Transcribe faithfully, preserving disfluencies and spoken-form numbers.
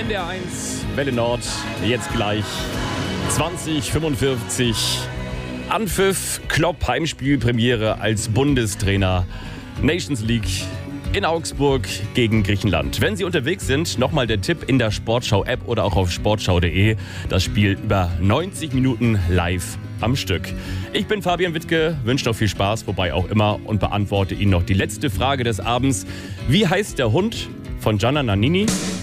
N D R eins, Welle Nord, jetzt gleich zwanzig fünfundvierzig. Anpfiff, Klopp, Heimspielpremiere als Bundestrainer. Nations League in Augsburg gegen Griechenland. Wenn Sie unterwegs sind, nochmal der Tipp in der Sportschau-App oder auch auf sportschau punkt de. Das Spiel über neunzig Minuten live am Stück. Ich bin Fabian Wittke, wünsche noch viel Spaß, wobei auch immer, und beantworte Ihnen noch die letzte Frage des Abends. Wie heißt der Hund von Gianna Nannini?